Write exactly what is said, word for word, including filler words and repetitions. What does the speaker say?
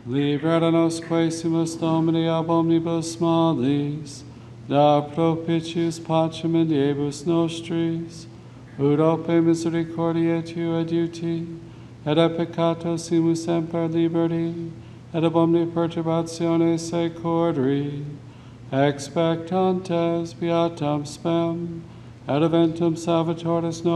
Libera nos quaesimus Domini ab omnibus malis, da propitius pacem in diebus nostris, ut ope misericordiae Tui adiuti, et a peccatos simus semper liberi, et ab omni perturbatione securri, expectantes beatam spem, et eventum salvatoris